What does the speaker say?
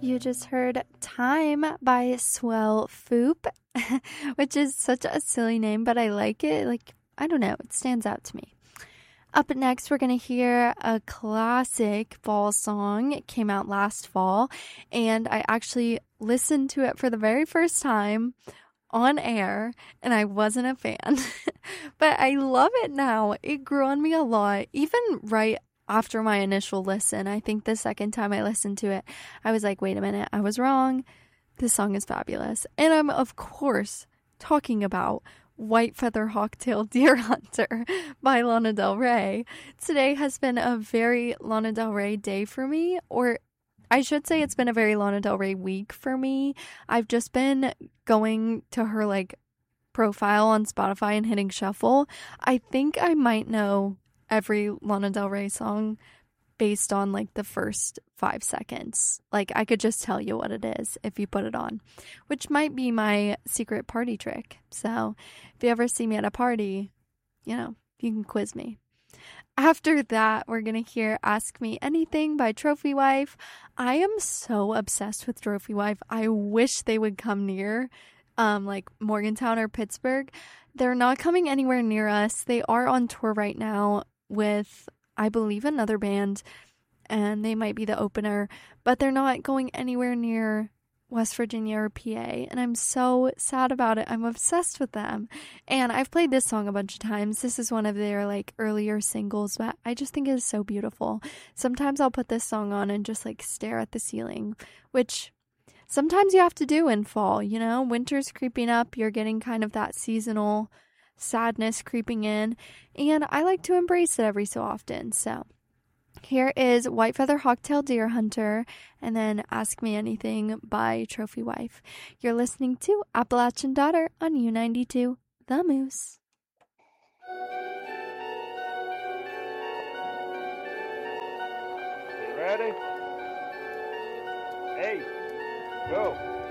You just heard Time by Swell Foop, which is such a silly name, but I like it. Like, I don't know, it stands out to me. Up next, we're going to hear a classic fall song. It came out last fall, and I actually listened to it for the very first time on air, and I wasn't a fan. But I love it now. It grew on me a lot, even right after my initial listen. I think the second time I listened to it, I was like, wait a minute, I was wrong. This song is fabulous. And I'm, of course, talking about White Feather Hawktail Deer Hunter by Lana Del Rey. Today has been a very Lana Del Rey day for me, or I should say it's been a very Lana Del Rey week for me. I've just been going to her like profile on Spotify and hitting shuffle. I think I might know every Lana Del Rey song based on like the first 5 seconds. Like I could just tell you what it is if you put it on, which might be my secret party trick. So if you ever see me at a party, you can quiz me. After that, we're going to hear Ask Me Anything by Trophy Wife. I am so obsessed with Trophy Wife. I wish they would come near like Morgantown or Pittsburgh. They're not coming anywhere near us. They are on tour right now with, I believe, another band, and they might be the opener, but they're not going anywhere near West Virginia or PA, and I'm so sad about it. I'm obsessed with them, and I've played this song a bunch of times. This is one of their like earlier singles, but I just think it is so beautiful. Sometimes I'll put this song on and just like stare at the ceiling, which sometimes you have to do in fall. Winter's creeping up, you're getting kind of that seasonal sadness creeping in, and I like to embrace it every so often. So here is White Feather Hawktail Deer Hunter, and then Ask Me Anything by Trophy Wife. You're listening to Appalachian Daughter on U92, The Moose. You ready? Hey, go.